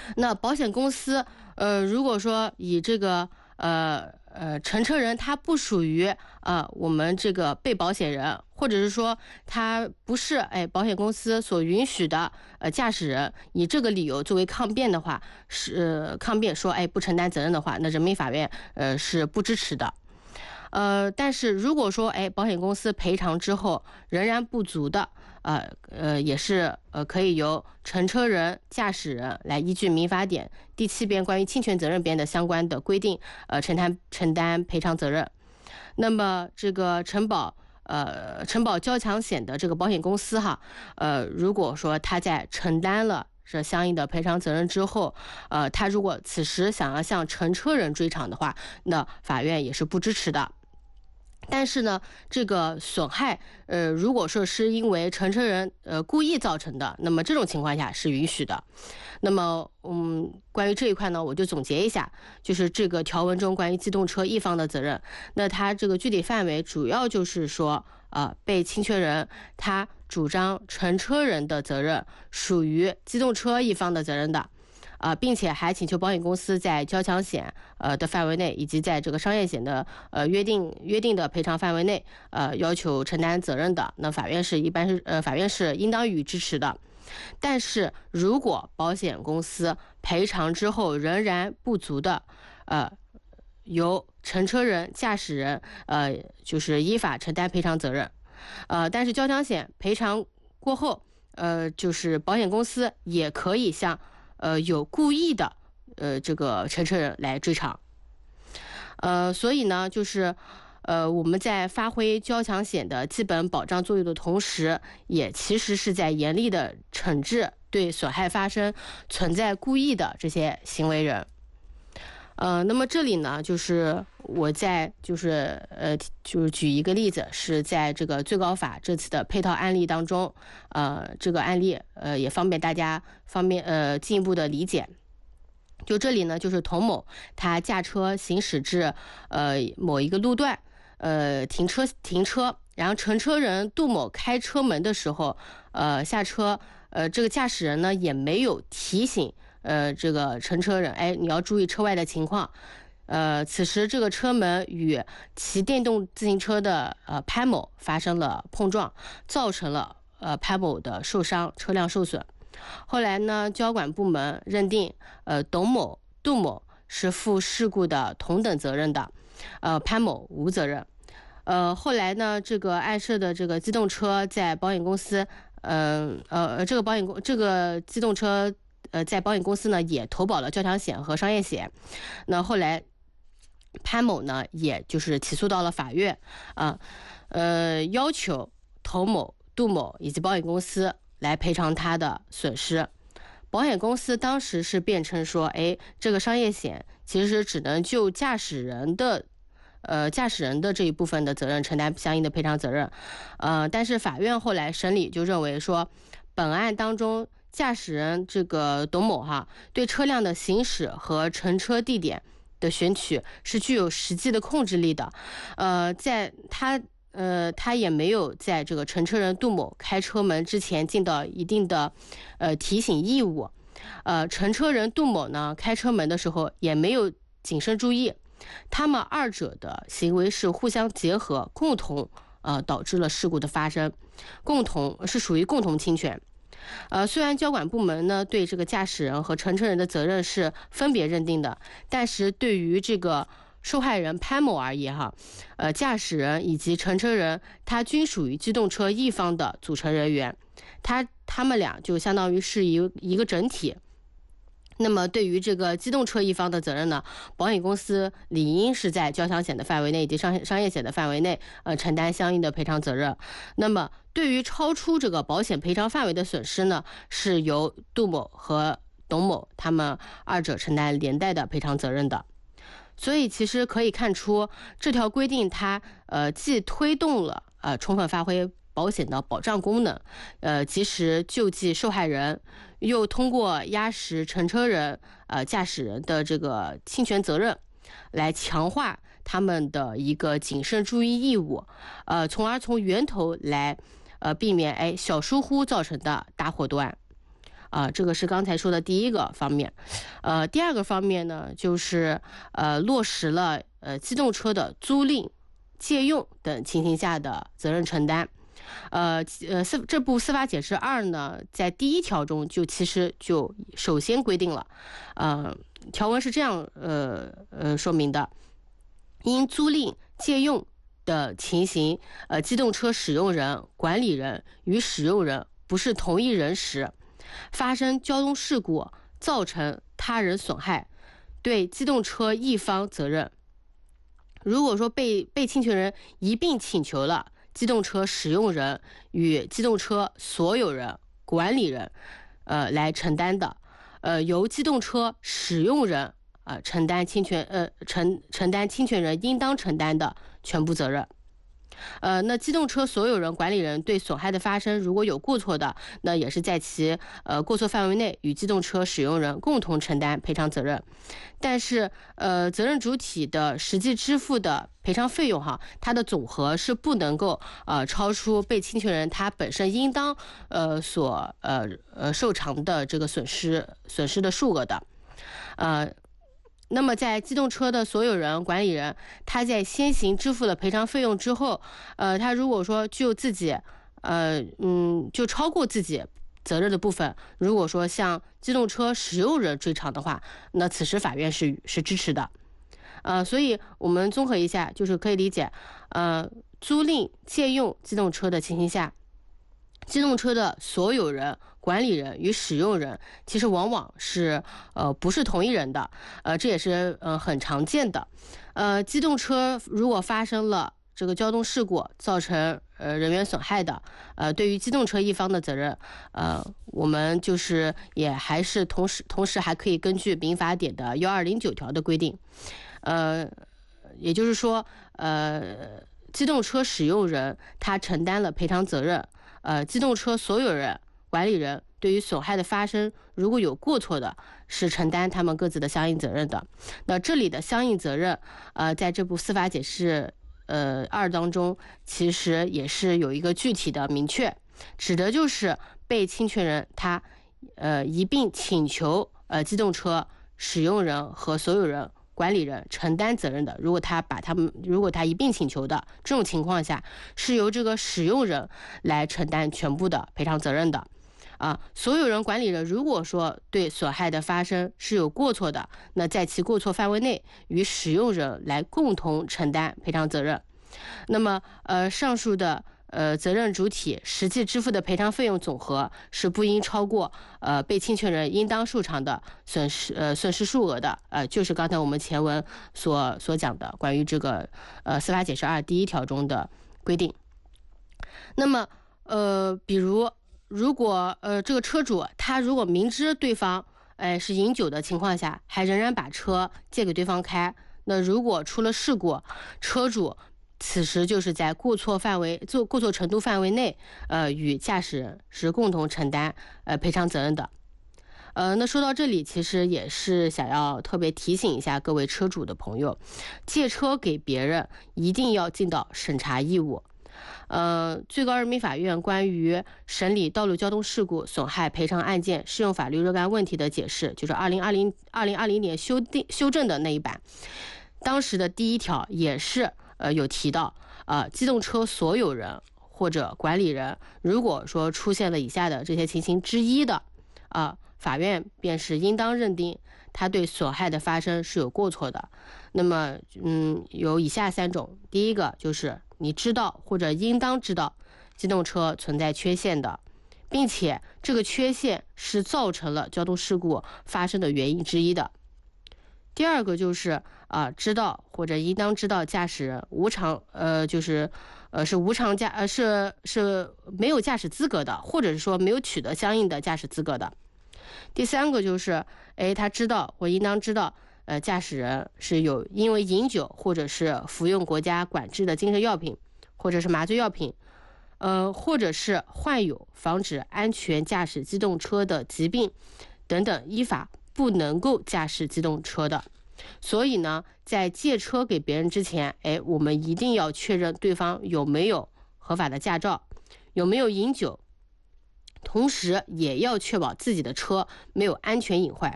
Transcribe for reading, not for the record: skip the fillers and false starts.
那保险公司如果说以这个乘车人他不属于我们这个被保险人，或者是说他不是保险公司所允许的驾驶人，以这个理由作为抗辩的话，抗辩说不承担责任的话，那人民法院是不支持的。但是如果说保险公司赔偿之后仍然不足的，也是可以由乘车人、驾驶人来依据民法典第7编关于侵权责任编的相关的规定，承担赔偿责任。那么这个承保交强险的这个保险公司如果说他在承担了这相应的赔偿责任之后，他如果此时想要向乘车人追偿的话，那法院也是不支持的。但是呢，这个损害，如果说是因为乘车人故意造成的，那么这种情况下是允许的。那么，关于这一块呢，我就总结一下，就是这个条文中关于机动车一方的责任，那它这个具体范围主要就是说，被侵权人他主张乘车人的责任属于机动车一方的责任的。并且还请求保险公司在交强险的范围内，以及在这个商业险的约定的赔偿范围内要求承担责任的，那法院是应当予以支持的。但是如果保险公司赔偿之后仍然不足的，由乘车人、驾驶人就是依法承担赔偿责任。但是交强险赔偿过后，就是保险公司也可以向有故意的这个乘车人来追偿。所以呢，就是我们在发挥交强险的基本保障作用的同时，也其实是在严厉的惩治对损害发生存在故意的这些行为人。那么这里呢，就是我就是举一个例子，是在这个最高法这次的配套案例当中，这个案例也方便大家进一步的理解。就这里呢，就是童某他驾车行驶至某一个路段，停车，然后乘车人杜某开车门的时候，下车，这个驾驶人呢也没有提醒这个乘车人，你要注意车外的情况。此时这个车门与骑电动自行车的潘某发生了碰撞，造成了潘某的受伤，车辆受损。后来呢，交管部门认定董某、杜某是负事故的同等责任的，潘某无责任。后来呢，这个碍事的这个机动车在保险公司，这个机动车在保险公司呢也投保了交强险和商业险。那后来潘某呢也就是起诉到了法院，要求童某、杜某以及保险公司来赔偿他的损失。保险公司当时是辩称说，这个商业险其实只能就驾驶人的这一部分的责任承担相应的赔偿责任。但是法院后来审理就认为说，本案当中驾驶人这个董某对车辆的行驶和乘车地点的选取是具有实际的控制力的。在他也没有在这个乘车人杜某开车门之前尽到一定的提醒义务。乘车人杜某呢开车门的时候也没有谨慎注意，他们二者的行为是互相结合，共同导致了事故的发生，属于共同侵权。虽然交管部门呢对这个驾驶人和乘车人的责任是分别认定的，但是对于这个受害人潘某而言驾驶人以及乘车人他均属于机动车一方的组成人员，他们俩就相当于是一个整体。那么对于这个机动车一方的责任呢，保险公司理应是在交强险的范围内以及商业险的范围内承担相应的赔偿责任。那么对于超出这个保险赔偿范围的损失呢，是由杜某和董某他们二者承担连带的赔偿责任的。所以其实可以看出，这条规定它既推动了充分发挥保险的保障功能，及时救济受害人，又通过压实乘车人驾驶人的这个侵权责任，来强化他们的一个谨慎注意义务，从源头来避免小疏忽造成的大祸端。 这个是刚才说的第一个方面。第二个方面呢，就是落实了机动车的租赁、借用等情形下的责任承担。这部司法解释2呢，在第1条中其实就首先规定了，条文是这样说明的：因租赁、借用的情形，机动车使用人、管理人与使用人不是同一人时，发生交通事故造成他人损害，对机动车一方责任。如果说被侵权人一并请求了机动车使用人与机动车所有人、管理人来承担的，由机动车使用人承担侵权人应当承担的全部责任。那机动车所有人、管理人对损害的发生如果有过错的，那也是在其过错范围内与机动车使用人共同承担赔偿责任。但是责任主体的实际支付的赔偿费用它的总和是不能够超出被侵权人他本身应当所受偿的这个损失的数额的。那么在机动车的所有人、管理人，他在先行支付了赔偿费用之后，他如果说就自己就超过自己责任的部分，如果说向机动车使用人追偿的话，那此时法院是支持的。所以我们综合一下，就是可以理解，租赁、借用机动车的情形下，机动车的所有人、管理人与使用人其实往往是不是同一人的，这也是很常见的。机动车如果发生了这个交通事故造成人员损害的，对于机动车一方的责任，我们就是也还是同时还可以根据民法典的1209条的规定，也就是说，机动车使用人他承担了赔偿责任，机动车所有人、管理人对于损害的发生如果有过错的，是承担他们各自的相应责任的。那这里的相应责任，在这部司法解释2当中，其实也是有一个具体的明确，指的就是被侵权人他一并请求机动车使用人和所有人、管理人承担责任的。如果他一并请求的这种情况下，是由这个使用人来承担全部的赔偿责任的。所有人、管理人如果说对损害的发生是有过错的，那在其过错范围内与使用人来共同承担赔偿责任。那么上述的责任主体实际支付的赔偿费用总和是不应超过被侵权人应当受偿的损失数额的，就是刚才我们前文所讲的关于这个司法解释2第1条中的规定。那么比如如果这个车主他如果明知对方是饮酒的情况下，还仍然把车借给对方开，那如果出了事故，车主此时就是在过错程度范围内，与驾驶人是共同承担赔偿责任的。那说到这里，其实也是想要特别提醒一下各位车主的朋友，借车给别人一定要尽到审查义务。最高人民法院关于审理道路交通事故损害赔偿案件适用法律若干问题的解释，就是2020年修正的那一版，当时的第1条也是有提到，机动车所有人或者管理人，如果说出现了以下的这些情形之一的，法院便是应当认定他对损害的发生是有过错的。那么有以下3种，第一个就是你知道或者应当知道机动车存在缺陷的，并且这个缺陷是造成了交通事故发生的原因之一的。第二个就是知道或者应当知道驾驶人是没有驾驶资格的，或者是说没有取得相应的驾驶资格的。第三个就是他知道或应当知道驾驶人是有因为饮酒或者是服用国家管制的精神药品或者是麻醉药品，或者是患有防止安全驾驶机动车的疾病等等，依法不能够驾驶机动车的。所以呢，在借车给别人之前，我们一定要确认对方有没有合法的驾照，有没有饮酒， 同时也要确保自己的车没有安全隐患。